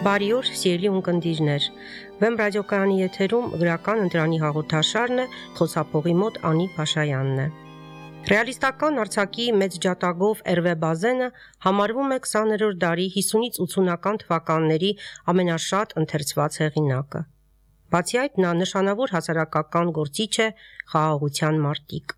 Բարի օր, սիրելի ունկնդիրներ։ Վեմ ռադիոկայանի եթերում գրական ընտրանի հաղորդաշարն է, խոսափողի մոտ Անի Փաշայանն է։ Ռեալիստական արձակի մեծ ջատագով Էրվե Բազենը համարվում է 20-րդ դարի 50-ից 80-ական թվականների ամենաշատ ընթերցված հեղինակը։ Բացի այդ, նա նշանավոր հասարակական գործիչ է, խաղաղության մարտիկ։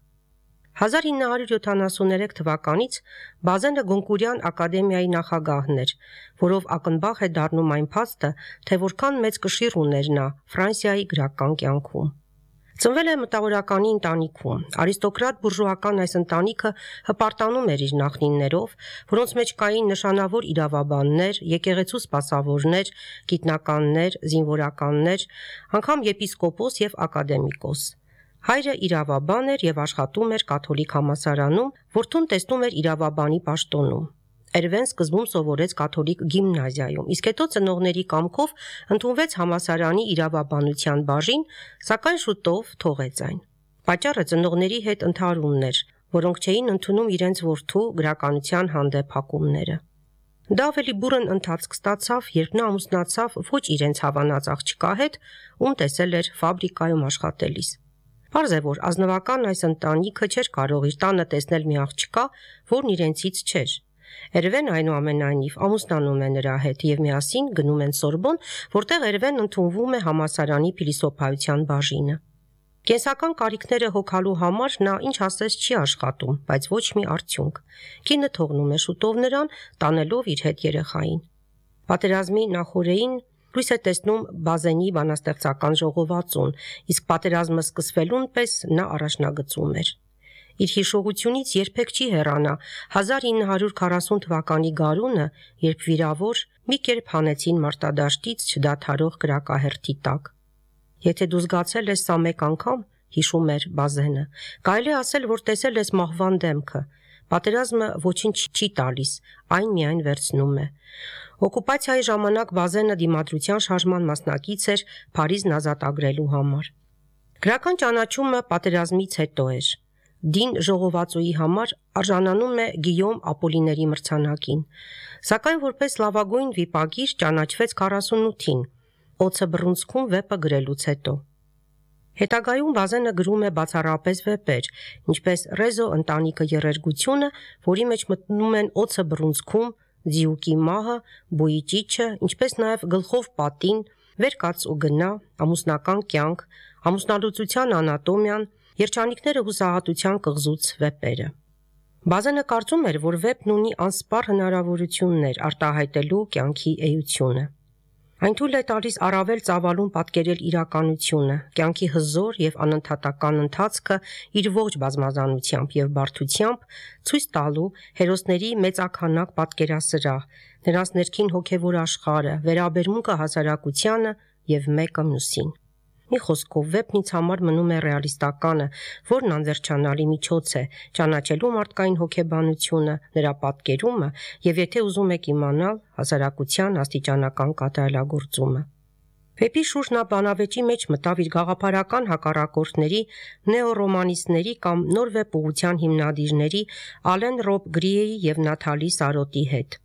1973 թվականից Բազենը Գոնկուրյան ակադեմիայի նախագահն էր, որով ակնբախ է դառնում այն փաստը, թե որքան մեծ կշիռ ուներ նա Ֆրանսիայի գրական կյանքում։ Ծնվել է մտավորականի ընտանիքում։ Արիստոկրատ բուրժուական այս ընտանիքը հպարտանում էր իր նախնիներով, որոնց մեջ կային նշանավոր իրավաբաններ, եկեղեցու սպասավորներ, գիտնականներ, զինվորականներ, անգամ եպիսկոպոս եւ ակադեմիկոս։ Հայրը իրավաբան էր եւ աշխատում էր կաթոլիկ համալսարանում, որդուն տեսնում էր իրավաբանի պաշտոնում։ Էրվեն սկզբում սովորեց կաթոլիկ գիմնազիայում, իսկ հետո ծնողների կամքով ընդունվեց համալսարանի իրավաբանության բաժին, սակայն շուտով թողեց այն։ Պատճառը ծնողների հետ ընդհարումն էր, որոնք չէին ընդունում իրենց որդու գրականության հանդեպ հակումները։ Դա ավելի բուռն ընթացք ստացավ, երբ նա ամուսնացավ ոչ իրենց հավանած աղջկա հետ, ում տեսել էր ֆաբրիկայում աշխատելիս։ Պարզ է, որ ազնվական այս ընտանիքը չէր կարող իր տանը տեսնել մի աղջկա, որն իրենցից չէր։ Էրվեն այնուամենայնիվ ամուսնանում է նրա հետ եւ միասին գնում են Սորբոն, որտեղ Էրվեն ընդունվում է համալսարանի փիլիսոփայության բաժինը։ Կենսական կարիքները հոգալու համար նա ինչ ասես չի աշխատում, բայց ոչ մի արդյունք։ Կինը թողնում է շուտով նրան, տանելով իր հետ երեխային։ Պատերազմի նախօրեին լույս է տեսնում Բազենի բանաստեղծական ժողովածուն, իսկ պատերազմը սկսվելուն պես նա առաջնագծում էր։ Իր հիշողությունից երբեք չի հեռանա 1940 թվականի գարունը, երբ վիրավոր մի կերպ հանեցին մարտադաշտից չդադարող կրակահերթի տակ։ Եթե դու զգացել ես սա մեկ անգամ, հիշում էր Բազենը, կարելի է ասել, որ տեսել ես մահվան դեմքը։ Պատերազմը ոչինչ չի տալիս, այն միայն վերցնում է։ Օկուպացիայի ժամանակ Բազենը դիմադրության շարժման մասնակից էր Փարիզն ազատագրելու համար։ Գրական ճանաչումը պատերազմից հետո էր։ Դին ժողովածուի համար արժանանում է Գիյոմ Ապոլիների մրցանակին, սակայն որպես լավագույն վիպագիր ճանաչվեց 48-ին, Օձը բռունցքում վեպը գրելուց հետո։ Հետագայում Բազենը գրում է բացառապես վեպեր, ինչպես Ռեզո ընտանիքը երերգությունը, որի մեջ մտնում են Օձը բռունցքում, Ձիուկի մահը, Բույի ճիճը, ինչպես նաև Գլխով պատին, Վեր կաց ու գնա, Ամուսնական կյանք, Ամուսնալուծության անատոմիան, Երջանիկները հուսահատության կղզուց վեպերը։ Բազենը կարծում էր, որ վեպն ունի անսպառ հնարավորություններ արտահայտելու կյանքի էությունը։ Այն թույլ է տալիս առավել ծավալուն պատկերել իրականությունը, կյանքի հզոր եւ անընդհատական ընթացքը իր ողջ բազմազանությամբ եւ բարդությամբ, ցույց տալու հերոսների մեծաքանակ պատկերասրահ, նրանց ներքին հոգեվոր աշխարհը, վերաբերմունքը հասարակությանը եւ մեկը մյուսին։ Մի խոսքով վեպն ինձ համար մնում է ռեալիստականը, որն անվերջանալի միջոց է ճանաչելու մարդկային հոգեբանությունը, նրա պատկերումը եւ եթե ուզում եք իմանալ հասարակության աստիճանական կատարելագործումը։ Վեպի շուրջ նա բանավեճի մեջ մտավ իր գաղափարական հակառակորդների, նեոռոմանիստների կամ նոր վեպ ուղղության հիմնադիրների Ալեն Ռոբ Գրիեի եւ Նաթալի Սարոտի հետ։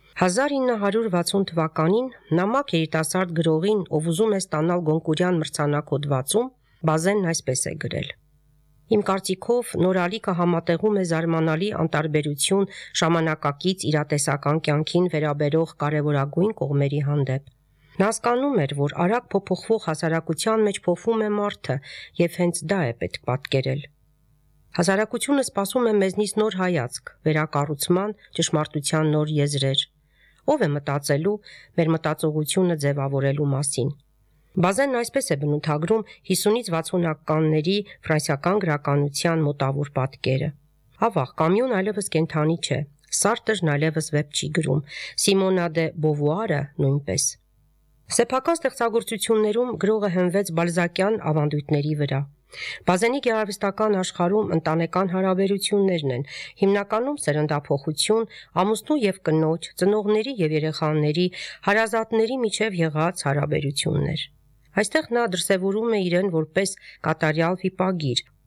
1960 թվականին նամակ երիտասարդ գրողին, ով ուզում է ստանալ Գոնկուրյան մրցանակ հոդվածում, Բազենն այսպես է գրել. Իմ կարծիքով նորալիքը համատեղում է զարմանալի անտարբերություն ժամանակակից իրատեսական կյանքին վերաբերող կարևորագույն կողմերի հանդեպ։ Նա հասկանում էր, որ արագ փոփոխվող հասարակության մեջ փոխվում է մարդը եւ հենց դա է պետք պատկերել։ Հասարակությունը սպասում է մեզնից նոր հայացք, վերակառուցման, ճշմարտության նոր եզրեր։ Ով է մտածելու մեր մտածողությունը ձևավորելու մասին։ Բազենն այսպես է բնութագրում 50-ից 60-ականների ֆրանսիական գրականության մոտավոր պատկերը։ Ավաղ, Կամյուն այլևս կենթանի չէ, Սարտրն այլևս վեպ չի գրում, Սիմոնա դե Բովուարը նույնպես։ Սեփական ստեղծագործություններում գրողը հենվեց բալզակյան ավանդույթների վրա։ Բազենի գեղարվեստական աշխարհում ընտանեկան հարաբերություններն են, հիմնականում սերնդափոխություն, ամուսնու եւ կնոջ, ծնողների եւ երեխաների, հարազատների միջև եղած հարաբերություններ։ Այստեղ նա դրսևորում է իրեն որպես կատարյալ վիպագիր,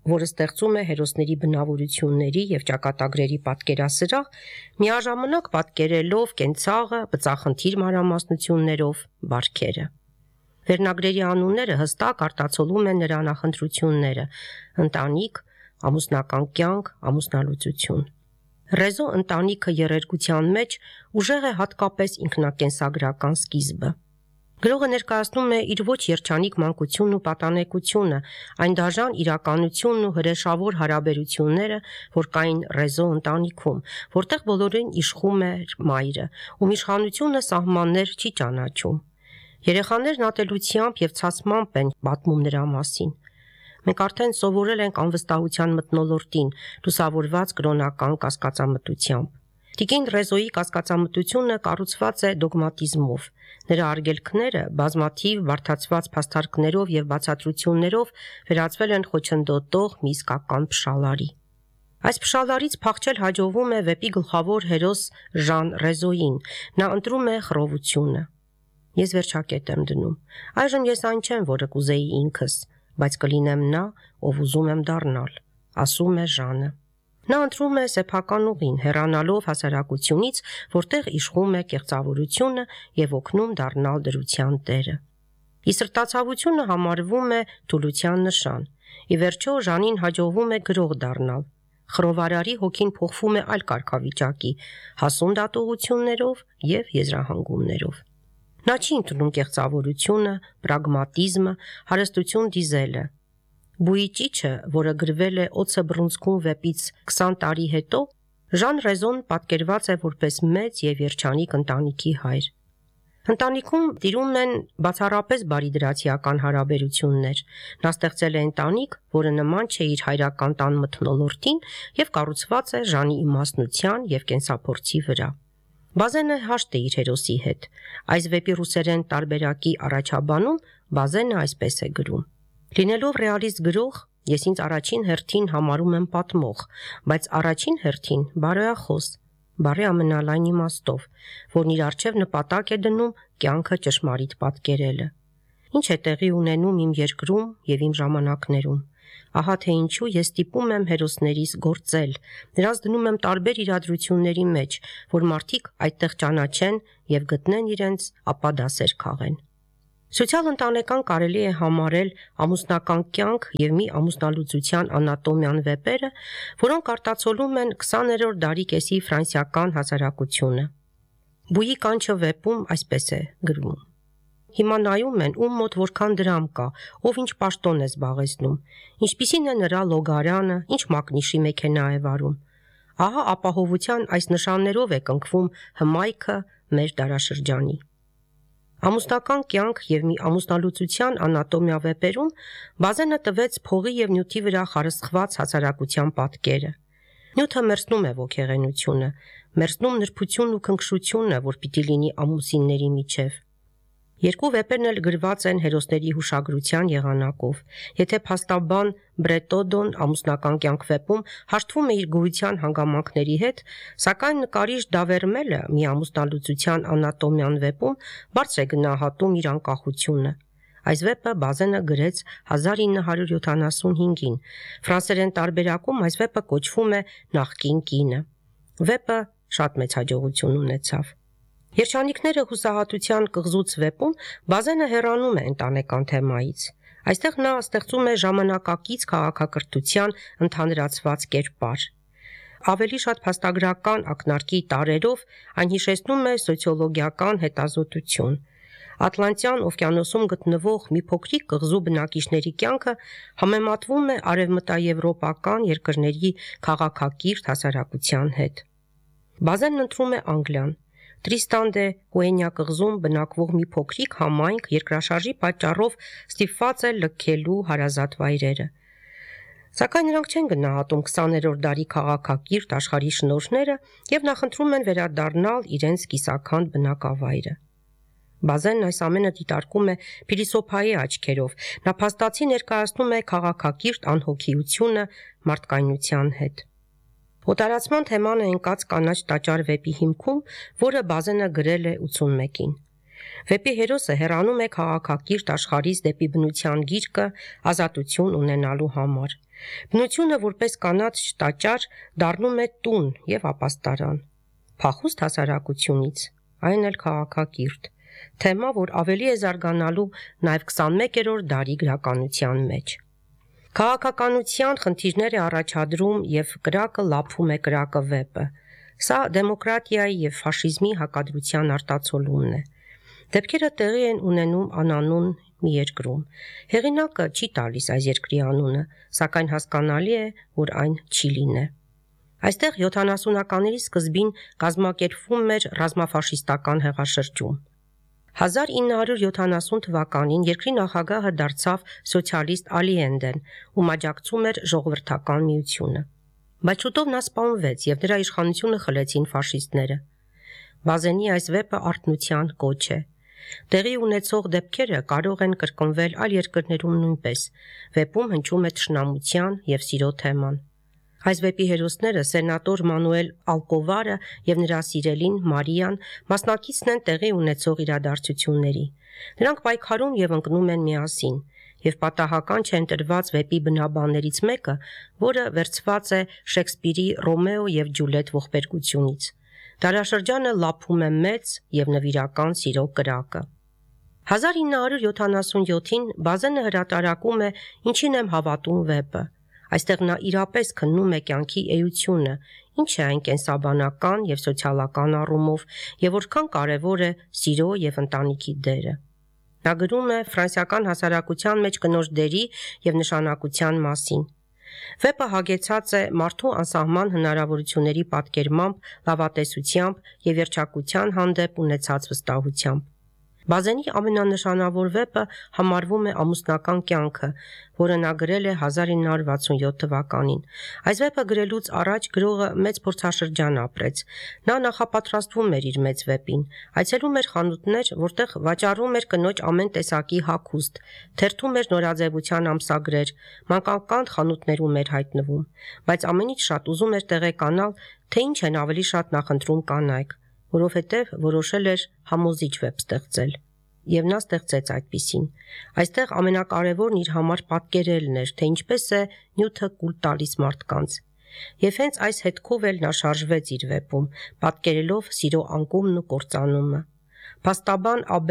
որը ստեղծում է հերոսների բնավորությունների եւ ճակատագրերի պատկերասրահ, միաժամանակ պատկերելով կենցաղը, բծախնդիր մանրամասնություններով բարքերը։ Վերնագրերի անունները հստակ արտացոլում են նրա նախընտրությունները՝ ընտանիք, ամուսնական կյանք, ամուսնալուծություն։ Ռեզո ընտանիքը երերգության մեջ ուժեղ է հատկապես ինքնակենսագրական սկիզբը։ Գրողը ներկայացնում է իր ոչ երջանիկ մանկությունն ու պատանեկությունը, այն դաժան իրականությունն ու հրեշավոր հարաբերությունները, որ կային Ռեզո ընտանիքում, որտեղ բոլորին իշխում էր մայրը, ում իշխանությունը սահմաններ չի ճանաչում։ Երեխաներն ատելությամբ եւ ցածմամբ են պատմում նրա մասին։ Մենք արդեն սովորել ենք անվստահության մթնոլորտին, լուսավորված կրոնական կասկածամտությամբ։ Տիկին Ռեզոյի կասկածամտությունը կառուցված է դոգմատիզմով։ Նրա արգելքները բազմաթիվ բարդացված փաստարկներով եւ բացատրություններով վերածվել են խոչընդոտող մի իսկական փշալարի։ Այս փշալարից փախչել հաջողվում է վեպի գլխավոր հերոս Ժան Ռեզոյին։ Նա ընտրում է խռովությունը։ Ես վերջակետ եմ դնում։ Այժմ ես այն չեմ, որը կուզեի ինքս, բայց կլինեմ նա, ով ուզում եմ դառնալ, ասում է Ժանը։ Նա ընտրում է սեփական ուղին, հեռանալով հասարակությունից, որտեղ իշխում է կեղծավորությունը եւ օգնում դառնալ դրության տերը։ Ի սրտացավությունը համարվում է թուլության նշան։ Ի վերջո Ժանին հաջողվում է գրող դառնալ։ Խռովարարի հոգին փոխվում է այլ կարգավիճակի, հասուն դատողություններով եւ եզրահանգումներով։ Նա չի ընդունում կեղծավորությունը, պրագմատիզմը, հարստություն դիզելը։ Բուի ճիչը, որը գրվել է Օձը բռունցքում վեպից 20 տարի հետո, Ժան Ռեզոն պատկերված է որպես մեծ եւ երջանիկ ընտանիքի հայր։ Ընտանիքում տիրում են բացառապես բարիդրացիական հարաբերություններ։ Նա ստեղծել է ընտանիք, որը նման չէ իր հայրական տան մթնոլորտին եւ կառուցված է Ժանի իմաստնության եւ կենսափորձի վրա։ Բազենը հաշտ է իր հերոսի հետ։ Այս վեպի ռուսերեն տարբերակի առաջաբանում Բազենը այսպես է գրում. Լինելով ռեալիստ գրող, ես ինձ առաջին հերթին համարում եմ պատմող, բայց առաջին հերթին բարոյախոս, բարի ամենալայն իմաստով, որն իր առջև նպատակ է դնում կյանքը ճշմարիտ պատկերելը։ Ինչ է տեղի ունենում իմ երկրում եւ իմ ժամանակներում։ Ահա թե ինչու ես ստիպում եմ հերոսներիս գործել, նրանց դնում եմ տարբեր իրադրությունների մեջ, որ մարդիկ այդտեղ ճանաչեն եւ գտնեն իրենց, ապա դասեր քաղեն։ Սոցիալ-ընտանեկան կարելի է համարել ամուսնական կյանք եւ մի ամուսնալուծության անատոմիան վեպերը, որոնք արտացոլում են 20-րդ դարի կեսի ֆրանսիական հասարակությունը։ Բուի կանչը վեպում այսպես է գրվում. Հիմա նայում են, ում մոտ որքան դրամ կա, ով ինչ պաշտոն է զբաղեցնում, ինչպիսին է նրա լոգարանը, ինչ մակնիշի մեքենա է վարում։ Ահա ապահովության այս նշաններով է կնքվում հմայքը մեր դարաշրջանի։ Ամուսնական կյանք եւ մի ամուսնալուծության անատոմիա վեպերում Բազենը տվեց փողի եւ նյութի վրա խարսխված հասարակության պատկերը։ Նյութը մերձնում է ոգեղենությունը, մերձնում նրբությունն ու քնքշությունը, որ պիտի լինի ամուսինների միջև։ Երկու վեպերն էլ գրված են հերոսների հուշագրության եղանակով։ Եթե փաստաբան Բրետոդոն ամուսնական կյանք վեպում հաշտվում է իր գոյության հանգամանքների հետ, սակայն նկարիչ Դավերմելը մի ամուսնալուծության անատոմիան վեպում բարձր է գնահատում իր անկախությունը։ Այս վեպը Բազենը գրեց 1975-ին։ Ֆրանսերեն տարբերակում այս վեպը կոչվում է Նախկին կինը։ Վեպը շատ մեծ հաջողություն ունեցավ։ Երջանիկները հուսահատության կղզուց վեպում Բազենը հեռանում է ընտանեկան թեմայից։ Այստեղ նա ստեղծում է ժամանակակից քաղաքակրթության ընդհանրացված կերպար։ Ավելի շատ փաստագրական ակնարկի տարրերով այն հիշեցնում է սոցիոլոգիական հետազոտություն։ Ատլանտյան օվկիանոսում գտնվող մի փոքրիկ կղզու բնակիչների կյանքը համեմատվում է արևմտաեվրոպական երկրների քաղաքակիրթ հասարակության հետ։ Բազենն ընտրում է Անգլիան։ Տրիստան դե Հուենյա կղզում բնակվող մի փոքրիկ համայնք երկրաշարժի պատճառով ստիպված է լքելու հարազատ վայրերը։ Սակայն նրանք չեն գնահատում 20-րդ դարի քաղաքակիրթ աշխարհի շնորհները եւ նախընտրում են վերադառնալ իրենց կիսաքանդ բնակավայրը։ Բազենն այս ամենը դիտարկում է փիլիսոփայի աչքերով։ Նա փաստացի ներկայացնում է քաղաքակիրթ անհոգիությունը մարդկայնության հետ։ Օտարացման թեման է ընկած կանաչ տաճար վեպի հիմքում, որը Բազենը գրել է 81-ին։ Վեպի հերոսը հեռանում է քաղաքակիրթ աշխարհից դեպի բնության գիրկը ազատություն ունենալու համար։ Բնությունը որպես կանաչ տաճար դառնում է տուն եւ ապաստարան։ Փախուստ հասարակությունից, այն էլ քաղաքակիրթ, թեմա, որ ավելի է զարգանալու նաեւ 21-րդ դարի գրականության մեջ։ Քաղաքականության խնդիրներ է առաջադրում եւ կրակը լափում է կրակը վեպը։ Սա դեմոկրատիայի եւ ֆաշիզմի հակադրության արտացոլումն է։ Դեպքերը տեղի են ունենում անանուն մի երկրում։ Հեղինակը չի տալիս այս երկրի անունը, սակայն հասկանալի է, որ այն Չիլին է։ Այստեղ 70-ականների սկզբին կազմակերպվում էր ռազմաֆաշիստական հեղաշրջում։ 1970 թվականին երկրի նախագահը դարձավ սոցիալիստ Ալիենդեն, ում աջակցում էր ժողովրդական միությունը։ Բայց շուտով նա սպանվեց եւ նրա իշխանությունը խլեցին ֆաշիստները։ Բազենի այս վեպը արթնության կոչ է։ Տեղի ունեցող դեպքերը կարող են կրկնվել այլ երկրներում նույնպես։ Վեպում հնչում է թշնամության եւ սիրո թեման։ Այս վեպի հերոսները սենատոր Մանուել Ալկովարը եւ նրա սիրելին Մարիան մասնակիցն են տեղի ունեցող իրադարձությունների։ Նրանք պայքարում եւ ընկնում են միասին, եւ պատահական չեն տրված վեպի բնաբաններից մեկը, որը վերցված է Շեքսպիրի Ռոմեո եւ Ջուլիետ ողբերգությունից։ Դարաշրջանը լափում է մեծ եւ նվիրական սիրո կրակը։ 1977-ին Բազենը հրատարակում է «Ինչին եմ հավատում» վեպը։ Այստեղ նա իրապես քննում է կյանքի էությունը, ինչ է այն կենսաբանական եւ սոցիալական առումով եւ որքան կարեւոր է սիրո եւ ընտանիքի դերը։ Նա գրում է ֆրանսիական հասարակության մեջ կնոջ դերի եւ նշանակության մասին։ Վեպը հագեցած է մարդու անսահման հնարավորությունների պատկերմամբ, լավատեսությամբ եւ երջանկության հանդեպ ունեցած վստահությամբ։ Բազենի ամենանշանավոր վեպը համարվում է «Ամուսնական կյանքը», որը նա գրել է 1967 թվականին։ Այս վեպը գրելուց առաջ գրողը մեծ փորձաշրջան ապրեց։ Նա նախապատրաստվում էր իր մեծ վեպին, այցելում էր խանութներ, որտեղ վաճառում էր կնոջ ամեն տեսակի հագուստ, թերթում էր նորաձևության ամսագրեր, մանկական խանութներում էր հայտնվում, բայց ամենից շատ ուզում էր տեղեկանալ, թե ինչ են ավելի շատ նախընտրում կանայք, որովհետև որոշել էր համոզիչ վեպ ստեղծել։ Եվ նա ստեղծեց այդպիսին։ Այստեղ ամենակարևորն իր համար պատկերելն էր, թե ինչպես է նյութը կուլ տալիս մարդկանց։ Եվ հենց այս հետքով էլ նա շարժվեց իր վեպում, պատկերելով սիրո անկումն ու կործանումը։ Փաստաբան